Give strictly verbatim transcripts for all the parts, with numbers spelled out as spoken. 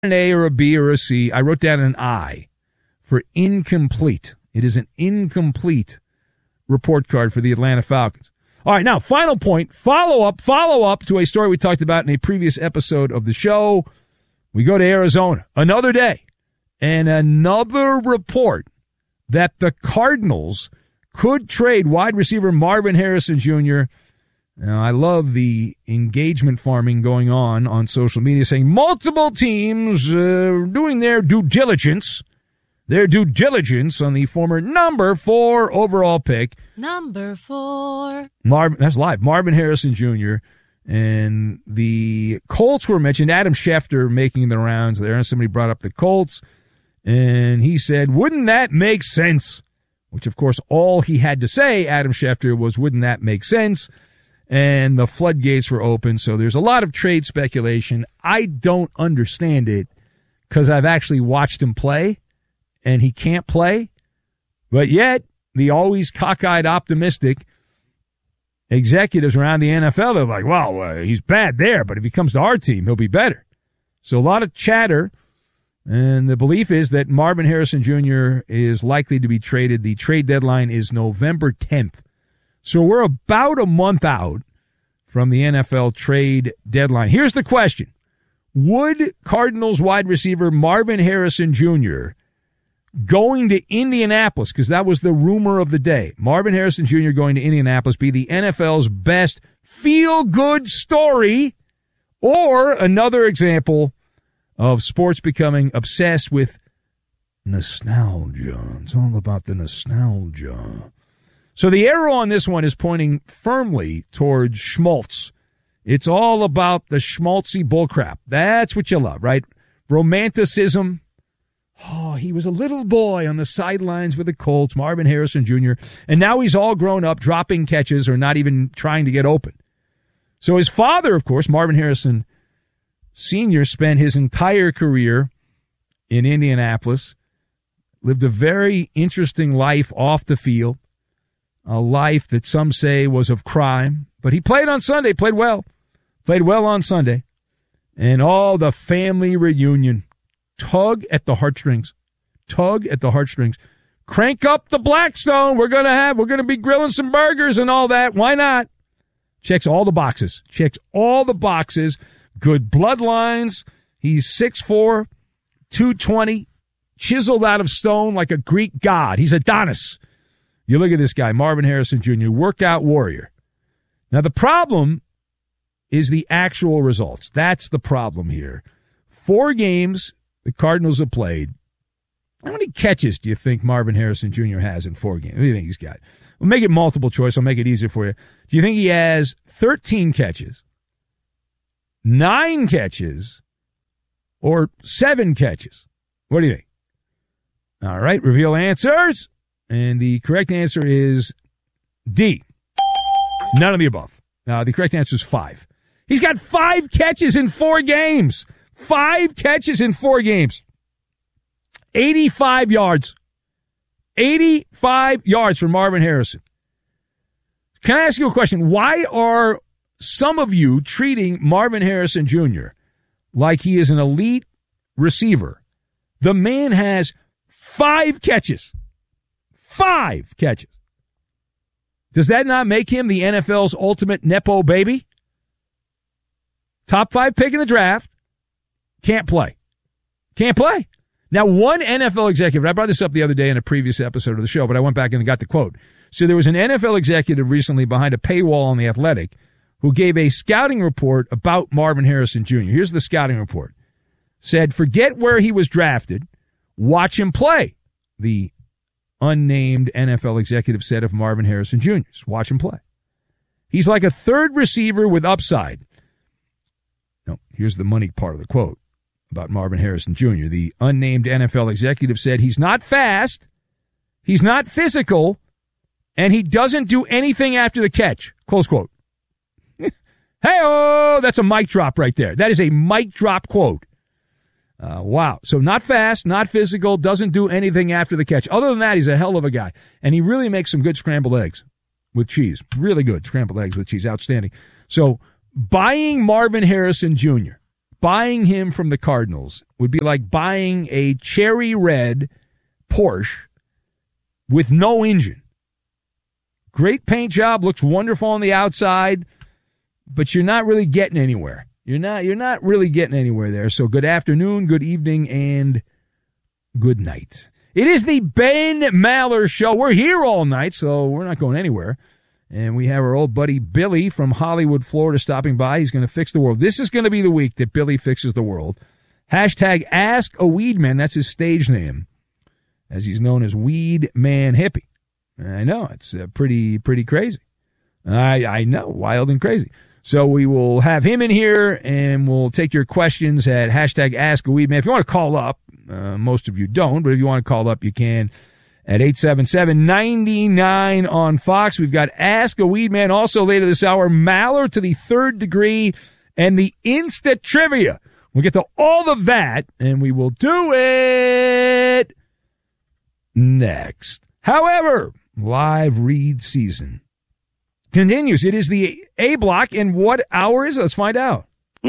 an A or a B or a C. I wrote down an I for incomplete. It is an incomplete report card for the Atlanta Falcons. All right, now, final point, follow-up, follow-up to a story we talked about in a previous episode of the show. We go to Arizona, another day, and another report that the Cardinals could trade wide receiver Marvin Harrison Junior Now, I love the engagement farming going on on social media, saying multiple teams uh, doing their due diligence, their due diligence on the former number four overall pick. Number four. Marvin, that's live. Marvin Harrison Junior And the Colts were mentioned. Adam Schefter making the rounds there. And somebody brought up the Colts. And he said, wouldn't that make sense? Which, of course, all he had to say, Adam Schefter, was, wouldn't that make sense? And the floodgates were open. So there's a lot of trade speculation. I don't understand it because I've actually watched him play, and he can't play. But yet, the always cockeyed optimistic executives around the N F L, they're like, well, uh, he's bad there, but if he comes to our team, he'll be better. So a lot of chatter, and the belief is that Marvin Harrison Junior is likely to be traded. The trade deadline is November tenth. So we're about a month out from the N F L trade deadline. Here's the question. Would Cardinals wide receiver Marvin Harrison Junior going to Indianapolis, because that was the rumor of the day, Marvin Harrison Junior going to Indianapolis, be the N F L's best feel-good story, or another example of sports becoming obsessed with nostalgia? It's all about the nostalgia. So the arrow on this one is pointing firmly towards Schmaltz. It's all about the schmaltzy bullcrap. That's what you love, right? Romanticism. Oh, he was a little boy on the sidelines with the Colts, Marvin Harrison Junior, and now he's all grown up, dropping catches or not even trying to get open. So his father, of course, Marvin Harrison Senior, spent his entire career in Indianapolis, lived a very interesting life off the field, a life that some say was of crime, but he played on Sunday, played well, played well on Sunday, and all the family reunion. Tug at the heartstrings. Tug at the heartstrings. Crank up the Blackstone. We're going to have, we're going to be grilling some burgers and all that. Why not? Checks all the boxes. Checks all the boxes. Good bloodlines. He's six foot four, two twenty, chiseled out of stone like a Greek god. He's Adonis. You look at this guy, Marvin Harrison Junior, workout warrior. Now, the problem is the actual results. That's the problem here. Four games the Cardinals have played. How many catches do you think Marvin Harrison Junior has in four games? What do you think he's got? We'll make it multiple choice. I'll make it easier for you. Do you think he has thirteen catches, nine catches, or seven catches? What do you think? All right, reveal answers. And the correct answer is D. None of the above. Uh, the correct answer is five. He's got five catches in four games. Five catches in four games. eighty-five yards. eighty-five yards for Marvin Harrison. Can I ask you a question? Why are some of you treating Marvin Harrison Junior like he is an elite receiver? The man has five catches. Five catches. Does that not make him the N F L's ultimate Nepo baby? Top five pick in the draft. Can't play. Can't play. Now, one N F L executive, I brought this up the other day in a previous episode of the show, but I went back and got the quote. So there was an N F L executive recently behind a paywall on The Athletic who gave a scouting report about Marvin Harrison Junior Here's the scouting report. Said, forget where he was drafted. Watch him play. The unnamed N F L executive said of Marvin Harrison Junior Just watch him play. He's like a third receiver with upside. No, here's the money part of the quote about Marvin Harrison Junior The unnamed N F L executive said he's not fast, he's not physical, and he doesn't do anything after the catch. Close quote. Hey-oh, that's a mic drop right there. That is a mic drop quote. Uh, wow. So not fast, not physical, doesn't do anything after the catch. Other than that, he's a hell of a guy. And he really makes some good scrambled eggs with cheese. Really good scrambled eggs with cheese. Outstanding. So buying Marvin Harrison Junior, buying him from the Cardinals would be like buying a cherry red Porsche with no engine. Great paint job, looks wonderful on the outside, but you're not really getting anywhere. You're not you're not really getting anywhere there. So good afternoon, good evening, and good night. It is the Ben Maller Show. We're here all night, so we're not going anywhere. And we have our old buddy Billy from Hollywood, Florida, stopping by. He's going to fix the world. This is going to be the week that Billy fixes the world. Hashtag Ask a Weed Man. That's his stage name, as he's known as Weed Man Hippie. I know, it's uh, pretty pretty crazy. I I know, wild and crazy. So we will have him in here, and we'll take your questions at hashtag Ask a Weed Man. If you want to call up, uh, most of you don't, but if you want to call up, you can. At eight seven seven, nine nine on Fox. We've got Ask a Weed Man. Also later this hour, Maller to the third degree and the Insta Trivia. We'll get to all of that, and we will do it next. However, live read season continues. It is the A block, and what hour is it? Let's find out.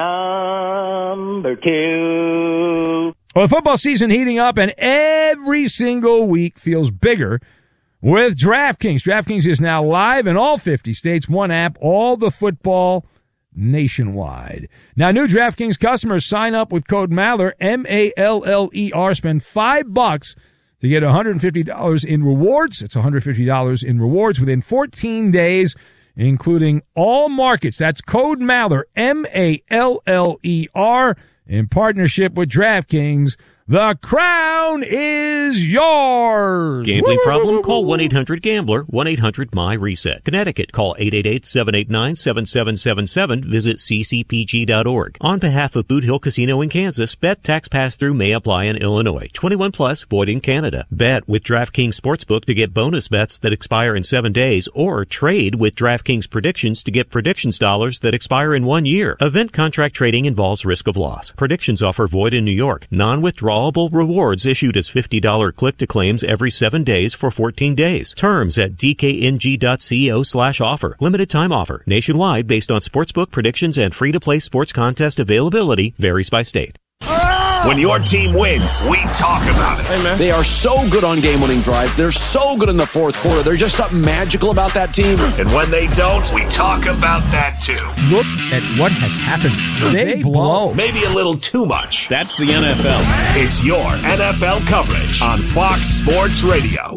Number two. Well, the football season heating up, and every single week feels bigger with DraftKings. DraftKings is now live in all fifty states, one app, all the football nationwide. Now, new DraftKings customers sign up with code Maller, M A L L E R, spend five bucks to get one hundred fifty dollars in rewards. It's one hundred fifty dollars in rewards within fourteen days, including all markets. That's code Maller, M A L L E R, in partnership with DraftKings. The crown is yours. Gambling problem? Call one eight hundred gambler, one eight hundred my reset. Connecticut, call eight eight eight, seven eight nine, seven seven seven seven. Visit c c p g dot org. On behalf of Boot Hill Casino in Kansas, bet tax pass-through may apply in Illinois. twenty-one plus, void in Canada. Bet with DraftKings Sportsbook to get bonus bets that expire in seven days, or trade with DraftKings Predictions to get predictions dollars that expire in one year. Event contract trading involves risk of loss. Predictions offer void in New York. Non-withdrawal rewards issued as fifty dollars click-to-claims every seven days for fourteen days. Terms at d k n g dot co slash offer. Limited time offer. Nationwide based on sportsbook predictions and free-to-play sports contest availability. Varies by state. When your team wins, we talk about it. Hey, man. They are so good on game-winning drives. They're so good in the fourth quarter. There's just something magical about that team. And when they don't, we talk about that too. Look at what has happened. They, they blow. Maybe a little too much. That's the N F L. It's your N F L coverage on Fox Sports Radio.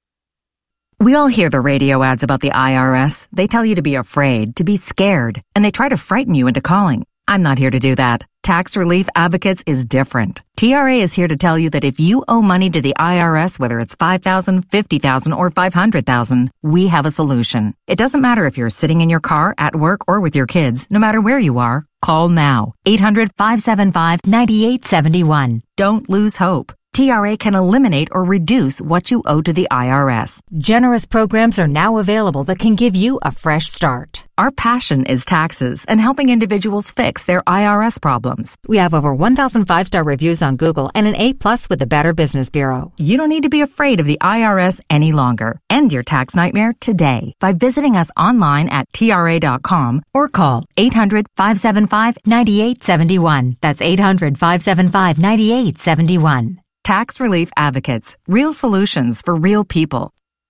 We all hear the radio ads about the I R S. They tell you to be afraid, to be scared, and they try to frighten you into calling. I'm not here to do that. Tax Relief Advocates is different. T R A is here to tell you that if you owe money to the I R S, whether it's five thousand dollars, fifty thousand dollars, or five hundred thousand dollars, we have a solution. It doesn't matter if you're sitting in your car, at work, or with your kids. No matter where you are, call now. eight hundred, five seven five, nine eight seven one. Don't lose hope. T R A can eliminate or reduce what you owe to the I R S. Generous programs are now available that can give you a fresh start. Our passion is taxes and helping individuals fix their I R S problems. We have over one thousand five-star reviews on Google and an A plus with the Better Business Bureau. You don't need to be afraid of the I R S any longer. End your tax nightmare today by visiting us online at T R A dot com or call eight hundred, five seven five, nine eight seven one. That's eight hundred, five seven five, nine eight seven one. Tax Relief Advocates. Real solutions for real people.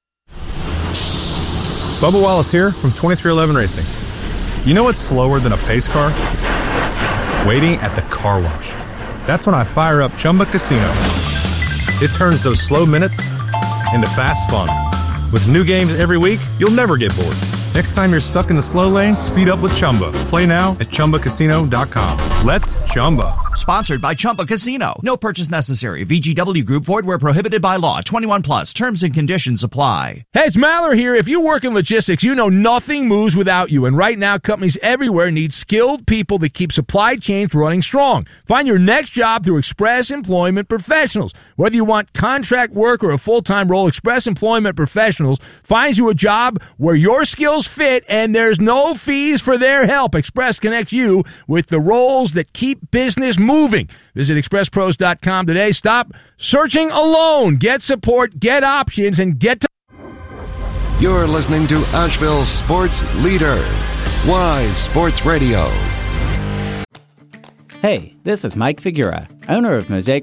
Bubba Wallace here from twenty-three eleven Racing. You know what's slower than a pace car? Waiting at the car wash. That's when I fire up Chumba Casino. It turns those slow minutes into fast fun. With new games every week, you'll never get bored. Next time you're stuck in the slow lane, speed up with Chumba. Play now at Chumba Casino dot com. Let's Chumba. Sponsored by Chumba Casino. No purchase necessary. V G W Group. Void where prohibited by law. twenty-one plus. Terms and conditions apply. Hey, it's Maller here. If you work in logistics, you know nothing moves without you. And right now, companies everywhere need skilled people that keep supply chains running strong. Find your next job through Express Employment Professionals. Whether you want contract work or a full-time role, Express Employment Professionals finds you a job where your skills fit and there's no fees for their help. Express connects you with the roles that keep business moving. Visit express pros dot com today. Stop searching alone. Get support, get options, and get to... You're listening to Asheville's sports leader, Wise Sports Radio. Hey, this is Mike Figura, owner of Mosaic